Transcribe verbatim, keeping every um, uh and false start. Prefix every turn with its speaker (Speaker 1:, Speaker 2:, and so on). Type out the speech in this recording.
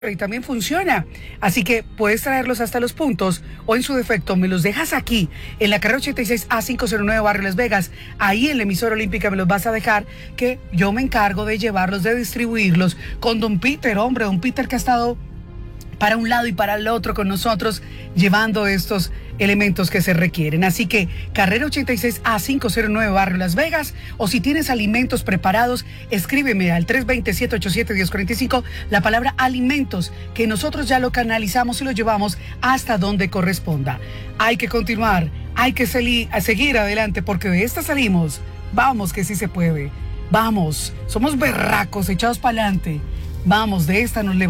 Speaker 1: y también funciona. Así que puedes traerlos hasta los puntos o en su defecto me los dejas aquí en la carrera ochenta y seis A quinientos nueve Barrio Las Vegas. Ahí en la emisora olímpica me los vas a dejar, que yo me encargo de llevarlos, de distribuirlos con don Peter, hombre, don Peter que ha estado para un lado y para el otro con nosotros llevando estos elementos que se requieren. Así que carrera ochenta y seis A quinientos nueve Barrio Las Vegas, o si tienes alimentos preparados, escríbeme al tres dos cero, siete ocho siete, uno cero cuatro cinco la palabra alimentos, que nosotros ya lo canalizamos y lo llevamos hasta donde corresponda. Hay que continuar, hay que sali- a seguir adelante, porque de esta salimos. Vamos que sí se puede. Vamos, somos berracos, echados para adelante. Vamos, de esta nos levantamos.